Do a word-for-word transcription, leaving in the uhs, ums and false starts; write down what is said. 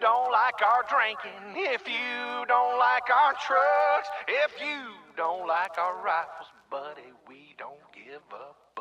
don't like our drinking, if you don't like our trucks, if you don't like our rifles, buddy, we don't give up.